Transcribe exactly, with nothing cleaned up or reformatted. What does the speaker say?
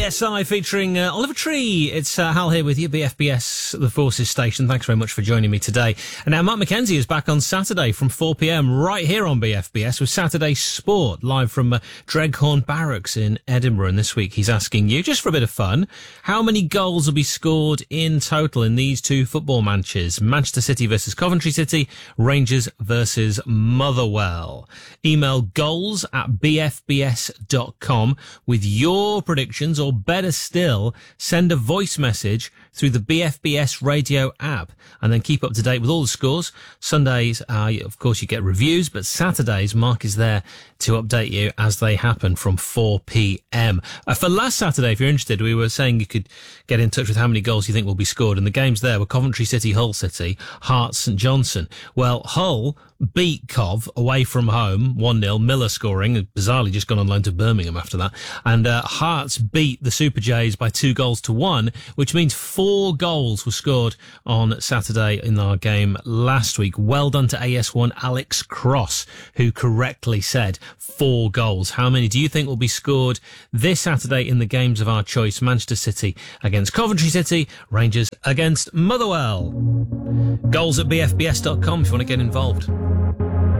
S I featuring uh, Oliver Tree. It's uh, Hal here with you, B F B S, the Forces Station. Thanks very much for joining me today. And now Mark McKenzie is back on Saturday from four p.m. right here on B F B S with Saturday Sport, live from uh, Dreghorn Barracks in Edinburgh. And this week he's asking you, just for a bit of fun, how many goals will be scored in total in these two football matches? Manchester City versus Coventry City, Rangers versus Motherwell. Email goals at b f b s dot com with your predictions, or better still, send a voice message through the B F B S radio app and then keep up to date with all the scores. Sundays, uh, of course, you get reviews, but Saturdays, Mark is there to update you as they happen from four p.m. Uh, for last Saturday, if you're interested, we were saying you could get in touch with how many goals you think will be scored, and the games there were Coventry City, Hull City, Hearts, St Johnstone. Well, Hull beat Cov away from home, one nil, Miller scoring, bizarrely just gone on loan to Birmingham after that, and uh, Hearts beat the Super Jays by two goals to one, which means four goals were scored on Saturday in our game last week. Well done to A S one Alex Cross, who correctly said four goals. How many do you think will be scored this Saturday in the games of our choice? Manchester City against Coventry City, Rangers against Motherwell. Goals at b f b s dot com if you want to get involved.